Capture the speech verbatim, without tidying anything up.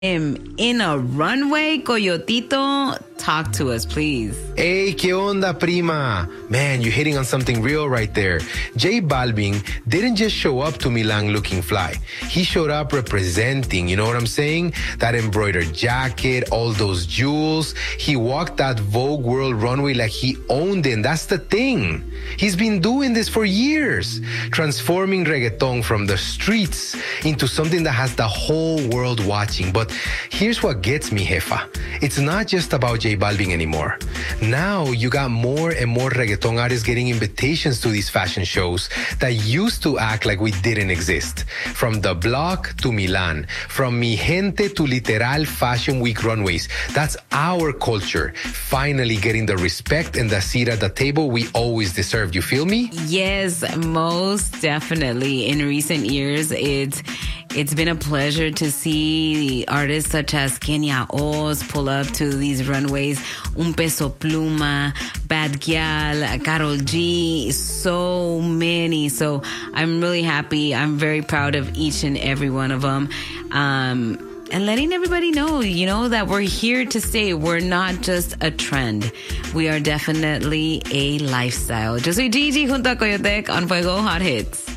him in a runway, Coyotito, talk to us, please. Hey, ¿qué onda, prima? Man, you're hitting on something real right there. J Balvin didn't just show up to Milan looking fly. He showed up representing, you know what I'm saying? That embroidered jacket, all those jewels. He walked that Vogue World runway like he owned it. And that's the thing. He's been doing this for years, transforming reggaeton from the streets into something that has the whole world watching. But here's what gets me, Jefa. It's not just about J Balvin anymore. Now you got more and more reggaeton artists getting invitations to these fashion shows that used to act like we didn't exist. From the block to Milan, from Mi Gente to literal Fashion Week runways. That's our culture, finally getting the respect and the seat at the table we always deserved. You feel me? Yes, most definitely. In recent years, it's It's been a pleasure to see artists such as Kenya Oz pull up to these runways. Un Peso Pluma, Bad Gyal, Karol G, so many. So I'm really happy. I'm very proud of each and every one of them. Um, and letting everybody know, you know, that we're here to stay. We're not just a trend. We are definitely a lifestyle. Yo soy Gigi junto a Coyotec on Fuego Hot Hits.